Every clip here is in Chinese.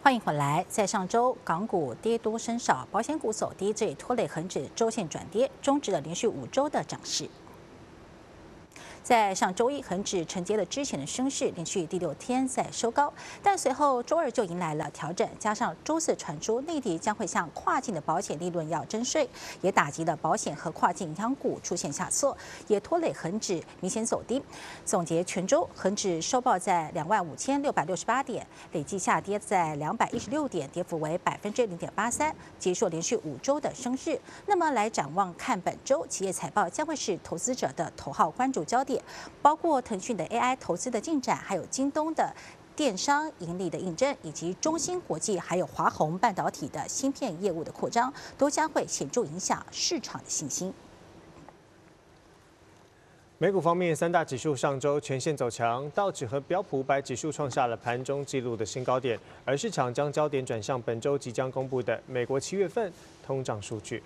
欢迎回来。在上周，港股跌多升少，保险股走低，这也拖累恒指周线转跌，终止了连续5周的涨势。在上周一，恒指承接了之前的升势，连续第6天再收高，但随后周二就迎来了调整，加上周四传出内地将会向跨境的保险利润要征税，也打击了保险和跨境银行股出现下挫，也拖累恒指明显走低。总结全周，恒指收报在25668点，累计下跌在216点，跌幅为0.83%，结束连续5周的升势。那么来展望看本周企业财报将会是投资者的头号关注焦点。包括腾讯的 AI 投资的进展，还有京东的电商盈利的印证，以及中芯国际还有华虹半导体的芯片业务的扩张，都将会显著影响市场的信心。 美股方面，3大指数上周全线走强，道指和标普500指数创下了盘中纪录的新高点，而市场将焦点转向本周即将公布的美国7月份通胀数据。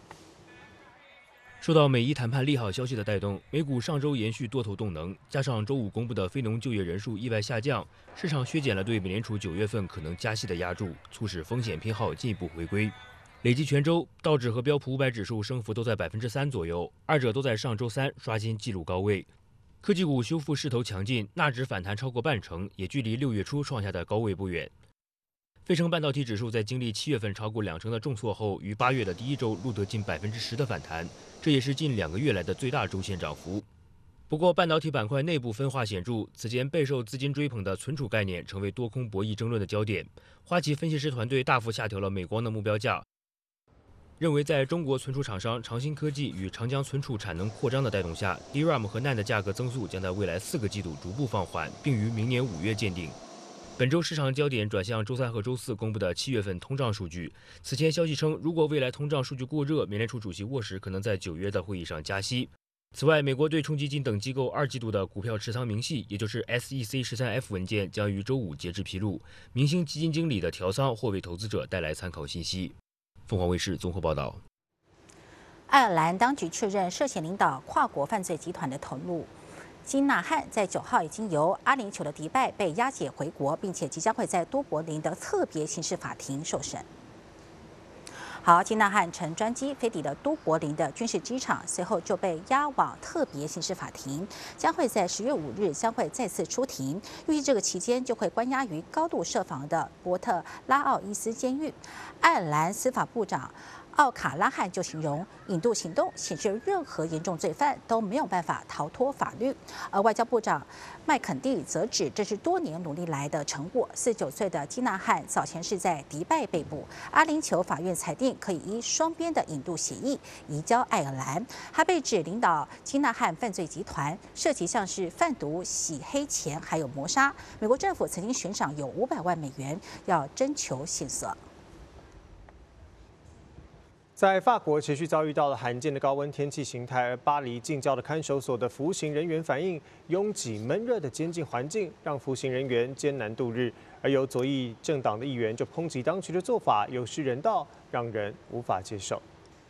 受到美伊谈判利好消息的带动，美股上周延续多头动能，加上周5公布的非农就业人数意外下降，市场削减了对美联储9月份可能加息的压注，促使风险偏好进一步回归。累计全周，道指和标普500指数升幅都在3%左右，二者都在上周3刷新纪录高位。科技股修复势头强劲，纳指反弹超过半成，也距离6月初创下的高位不远。费城半导体指数在经历7月份超过2成的重挫后，于8月的第1周录得近10%的反弹，这也是近2个月来的最大周线涨幅。不过，半导体板块内部分化显著，此前备受资金追捧的存储概念成为多空博弈争论的焦点。花旗分析师团队大幅下调了美光的目标价，认为在中国存储厂商长鑫科技与长江存储产能扩张的带动下 ，DRAM 和 NAND 的价格增速将在未来4个季度逐步放缓，并于明年5月见顶。本周市场焦点转向周3和周4公布的7月份通胀数据。此前消息称，如果未来通胀数据过热，美联储主席沃什可能在9月的会议上加息。此外，美国对冲基金等机构2季度的股票持仓明细，也就是 SEC 13F 文件，将于周5截至披露。明星基金经理的调仓或为投资者带来参考信息。凤凰卫视综合报道。 爱尔兰当局确认涉嫌领导跨国犯罪集团的头目金纳汉在9号已经由阿联酋的迪拜被押解回国，并且即将会在都柏林的特别刑事法庭受审。好，金纳汉乘专机飞抵了都柏林的军事机场，随后就被押往特别刑事法庭，将会在10月5日将会再次出庭。预计这个期间就会关押于高度设防的伯特拉奥伊斯监狱。爱尔兰司法部长奥卡拉汉就形容引渡行动显示任何严重罪犯都没有办法逃脱法律，而外交部长麦肯蒂则指这是多年努力来的成果。49岁的金纳汉早前是在迪拜被捕，阿联酋法院裁定可以依双边的引渡协议移交爱尔兰。他被指领导金纳汉犯罪集团，涉及像是贩毒、洗黑钱还有谋杀。美国政府曾经悬赏有500万美元要征求线索。 在法国持续遭遇到了罕见的高温天气形态，而巴黎近郊的看守所的服刑人员反映，拥挤闷热的监禁环境让服刑人员艰难度日。而有左翼政党的议员就抨击当局的做法有失人道，让人无法接受。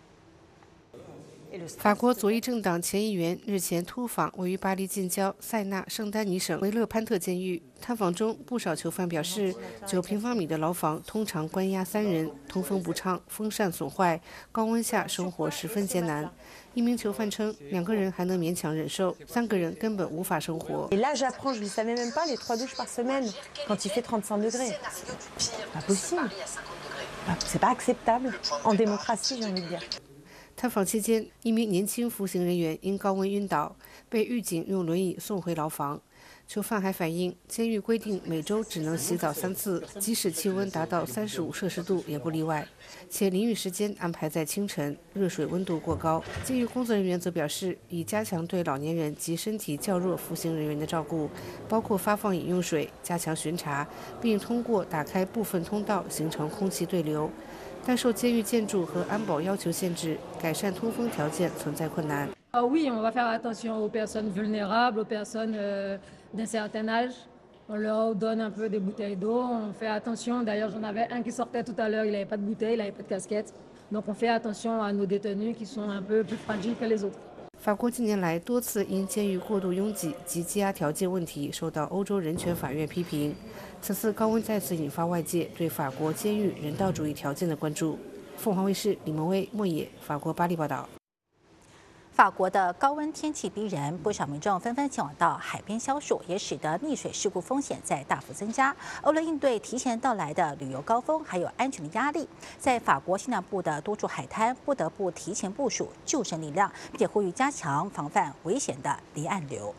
法国左翼政党前议员日前突访位于巴黎近郊塞纳圣丹尼省维勒潘特监狱，探访中不少囚犯表示，9平方米的牢房通常关押3人，通风不畅，风扇损坏，高温下生活十分艰难。一名囚犯称，2个人还能勉强忍受，3个人根本无法生活。 Et là, j'apprends, je ne savais même pas les 3 douches par semaine quand il fait 35 degrés. Pas possible. C'est pas acceptable en démocratie, j'ai envie de dire. 探访期间，一名年轻服刑人员因高温晕倒，被狱警用轮椅送回牢房。囚犯还反映，监狱规定每周只能洗澡3次，即使气温达到35摄氏度也不例外，且淋浴时间安排在清晨，热水温度过高。监狱工作人员则表示，已加强对老年人及身体较弱服刑人员的照顾，包括发放饮用水、加强巡查，并通过打开部分通道形成空气对流。但受监狱建筑和安保要求限制，改善通风条件存在困难。 Oui, on va faire attention aux personnes vulnérables, aux personnes d'un certain âge. On leur donne un peu des bouteilles d'eau. On fait attention. D'ailleurs, j'en avais un qui sortait tout à l'heure. Il n'avait pas de bouteille, il n'avait pas de casquette. Donc, on fait attention à nos détenus qui sont un peu plus fragiles que les autres. 法国近年来多次因监狱过度拥挤及羁押条件问题受到欧洲人权法院批评。 此次高温再次引发外界对法国监狱人道主义条件的关注。凤凰卫视李萌威、莫野，法国巴黎报道。 法国的高温天气逼人，不少民众纷纷前往到海边消暑，也使得溺水事故风险在大幅增加。为了应对提前到来的旅游高峰，还有安全的压力，在法国西南部的多处海滩不得不提前部署救生力量，并且呼吁加强防范危险的离岸流。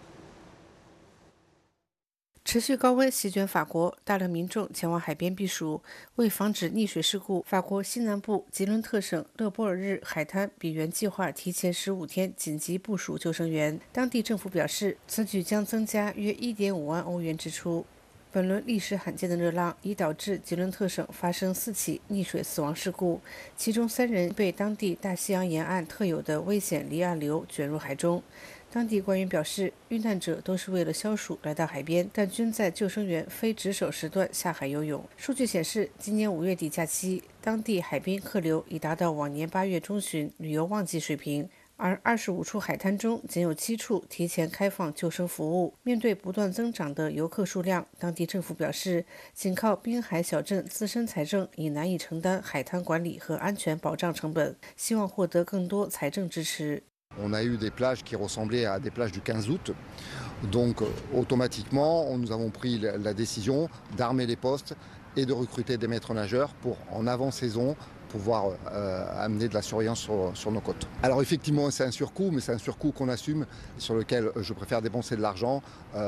持续高温席卷法国，大量民众前往海边避暑。为防止溺水事故，法国西南部吉伦特省勒波尔日海滩比原计划提前15天紧急部署救生员。当地政府表示，此举将增加约1.5万欧元支出。本轮历史罕见的热浪已导致吉伦特省发生4起溺水死亡事故，其中3人被当地大西洋沿岸特有的危险离岸流卷入海中。当地官员表示，遇难者都是为了消暑来到海边，但均在救生员非值守时段下海游泳。数据显示，今年5月底假期，当地海滨客流已达到往年8月中旬旅游旺季水平，而25处海滩中仅有7处提前开放救生服务。面对不断增长的游客数量，当地政府表示，仅靠滨海小镇自身财政已难以承担海滩管理和安全保障成本，希望获得更多财政支持。 On a eu des plages qui ressemblaient à des plages du 15 août. Donc automatiquement, nous avons pris la décision d'armer les postes et de recruter des maîtres nageurs pour, en avant-saison, pouvoir amener de la surveillance sur nos côtes. Alors effectivement, c'est un surcoût, mais c'est un surcoût qu'on assume, sur lequel je préfère dépenser de l'argent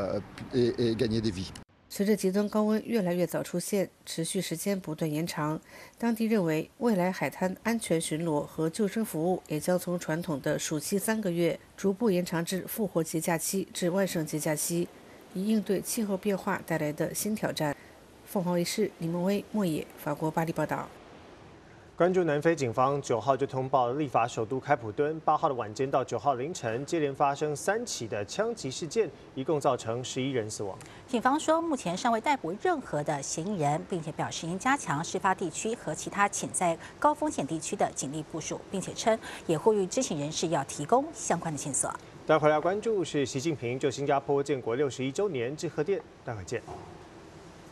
et gagner des vies. 随着极端高温越来越早出现，持续时间不断延长，当地认为未来海滩安全巡逻和救生服务也将从传统的暑期3个月逐步延长至复活节假期至万圣节假期，以应对气候变化带来的新挑战。凤凰卫视李萌威、莫野，法国巴黎报道。 关注南非警方9号就通报了立法首都开普敦8号的晚间到9号凌晨接连发生3起的枪击事件，一共造成11人死亡。 警方说，目前尚未逮捕任何的嫌疑人，并且表示应加强事发地区和其他潜在高风险地区的警力部署，并且称也呼吁知情人士要提供相关的线索。 待会儿要关注是习近平就新加坡建国61周年致贺电，待会儿见。